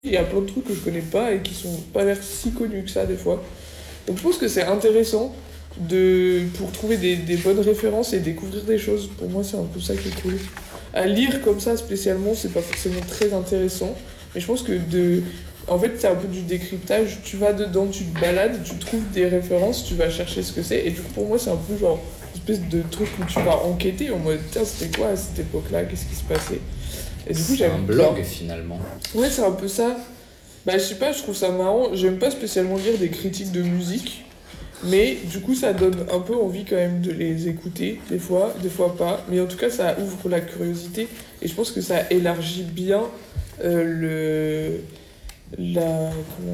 il y a plein de trucs que je connais pas et qui sont pas l'air si connus que ça des fois. Donc je pense que c'est intéressant pour trouver des bonnes références et découvrir des choses. Pour moi, c'est un peu ça qui est cool. À lire comme ça spécialement, c'est pas forcément très intéressant. Mais je pense que en fait, c'est un peu du décryptage. Tu vas dedans, tu te balades, tu trouves des références, tu vas chercher ce que c'est. Et du coup, pour moi, c'est un peu genre une espèce de truc où tu vas enquêter en mode tiens, c'était quoi à cette époque-là, qu'est-ce qui se passait. Et du coup, C'est un j'aime blog bien. finalement. Ouais, c'est un peu ça. Bah, je sais pas, je trouve ça marrant. J'aime pas spécialement lire des critiques de musique, mais du coup, ça donne un peu envie quand même de les écouter, des fois pas. Mais en tout cas, ça ouvre la curiosité et je pense que ça élargit bien le. Comment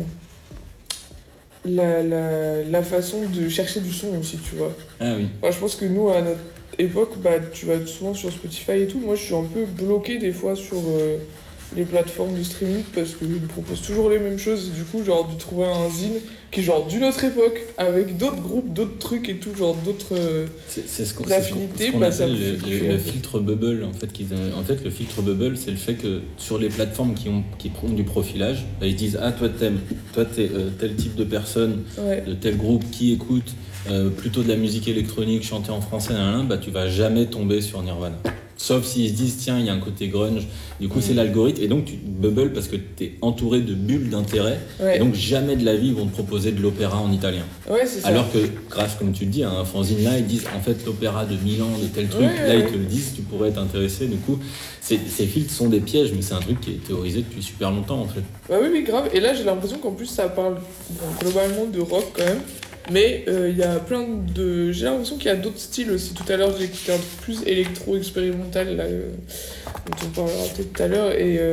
la façon de chercher du son aussi, tu vois. Ah oui. Enfin, je pense que nous, à notre époque, bah, tu vas souvent sur Spotify et tout. Moi, je suis un peu bloqué des fois sur les plateformes de streaming parce qu'ils me proposent toujours les mêmes choses. Et du coup, genre, de trouver un zine qui est genre d'une autre époque, avec d'autres groupes, d'autres trucs et tout, genre d'autres C'est affinités, ce qu'on bah, ça me appelle fait kiffer, le en fait. filtre bubble. En fait, le filtre bubble, c'est le fait que sur les plateformes qui prennent du profilage, bah, ils disent ah toi t'es tel type de personne, Ouais. de tel groupe qui écoute plutôt de la musique électronique chantée en français, bah tu vas jamais tomber sur Nirvana. Sauf s'ils se disent tiens il y a un côté grunge. Du coup c'est l'algorithme et donc tu bubble parce que t'es entouré de bulles d'intérêt Ouais. et donc jamais de la vie ils vont te proposer de l'opéra en italien. Ouais, c'est ça. Alors que, grâce, comme tu le dis, un fanzine là, ils disent en fait l'opéra de Milan, de tel truc, Ouais, là ils ouais. te le disent, tu pourrais t'intéresser. Du coup, ces filtres sont des pièges, mais c'est un truc qui est théorisé depuis super longtemps en fait. Bah oui, oui, grave. Et là, j'ai l'impression qu'en plus, ça parle bon, globalement de rock quand même. Mais il y a plein de. J'ai l'impression qu'il y a d'autres styles aussi. Tout à l'heure, j'ai écouté un truc plus électro-expérimental, là, dont on parlera peut-être tout à l'heure.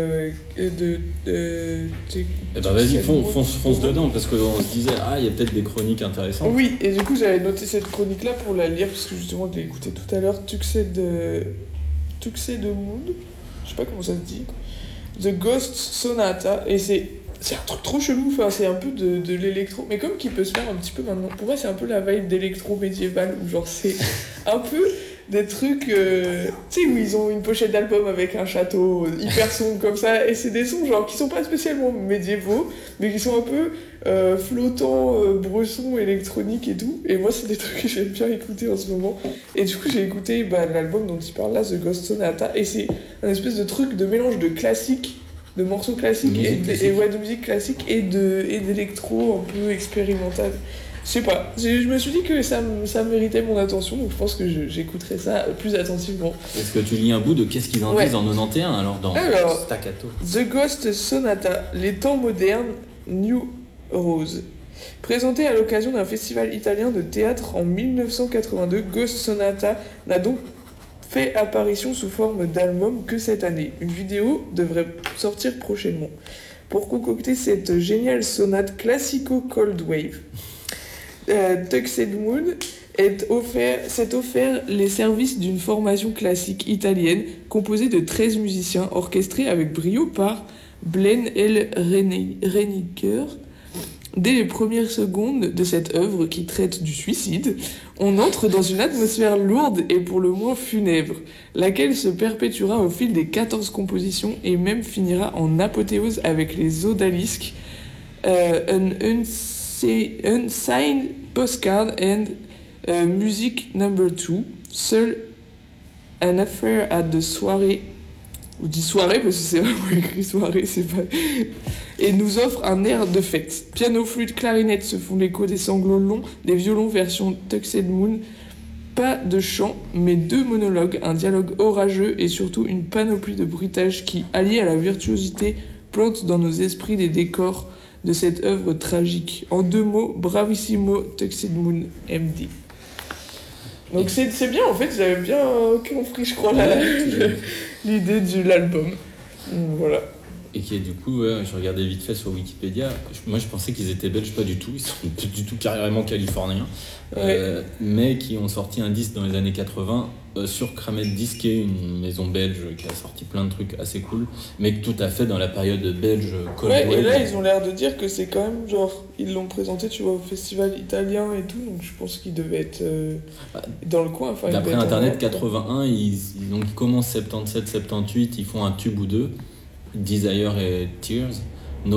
Eh ben vas-y, fonce dedans, parce qu'on se disait, ah, il y a peut-être des chroniques intéressantes. Oui, et du coup, j'avais noté cette chronique-là pour la lire, parce que justement, je l'ai écoutée tout à l'heure. Tuxedo Moon. Je sais pas comment ça se dit. The Ghost Sonata. Et c'est un truc trop chelou, enfin, c'est un peu de l'électro, mais comme qui peut se faire un petit peu maintenant. Pour moi, c'est un peu la vibe d'électro médiéval, où genre c'est un peu des trucs, tu sais, où ils ont une pochette d'album avec un château hyper sombre comme ça, et c'est des sons genre qui sont pas spécialement médiévaux, mais qui sont un peu flottants, bressons, électroniques et tout. Et moi, c'est des trucs que j'aime bien écouter en ce moment. Et du coup, j'ai écouté l'album dont il parle là, The Ghost Sonata, et c'est un espèce de truc de mélange de classique, de morceaux classiques de musique classique et d'électro un peu expérimental. Je sais pas, je me suis dit que ça méritait mon attention, donc je pense que j'écouterai ça plus attentivement. Est-ce que tu lis un bout de qu'est-ce qu'ils en disent en 91 alors dans Staccato? The Ghost Sonata, les temps modernes, New Rose. Présenté à l'occasion d'un festival italien de théâtre en 1982, Ghost Sonata n'a donc fait apparition sous forme d'album que cette année. Une vidéo devrait sortir prochainement. Pour concocter cette géniale sonate classico cold wave, Tuxedo Moon s'est offert les services d'une formation classique italienne composée de 13 musiciens orchestrés avec brio par Blaine L. Reiniger. Dès les premières secondes de cette œuvre qui traite du suicide, on entre dans une atmosphère lourde et pour le moins funèbre, laquelle se perpétuera au fil des 14 compositions et même finira en apothéose avec les odalisques An Unsigned Postcard and Music Number 2, Seul an Affair at the Soirée. On dit soirée parce que c'est vraiment écrit soirée, c'est pas. Et nous offre un air de fête. Piano, flûte, clarinette se font l'écho des sanglots longs, des violons version Tuxedo Moon. Pas de chant, mais 2 monologues, un dialogue orageux et surtout une panoplie de bruitages qui, alliés à la virtuosité, plantent dans nos esprits les décors de cette œuvre tragique. En 2 mots, bravissimo Tuxedo Moon MD. Donc c'est bien, en fait, j'avais bien compris, je crois, l'idée de l'album. Voilà. Et qui est du coup, je regardais vite fait sur Wikipédia, moi je pensais qu'ils étaient belges, pas du tout, ils sont pas du tout carrément californiens, mais qui ont sorti un disque dans les années 80 sur Kramet Disc, qui est une maison belge qui a sorti plein de trucs assez cool, mais tout à fait dans la période belge cold wave. Et là ils ont l'air de dire que c'est quand même genre, ils l'ont présenté tu vois au festival italien et tout, donc je pense qu'ils devaient être dans le coin. Enfin, d'après internet, 81, donc ils commencent 77-78, ils font un tube ou deux, Desire et Tears,